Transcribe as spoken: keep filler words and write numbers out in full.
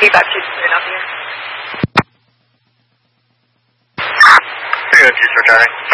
three five two Philadelphia. three oh two, sir, Charlie.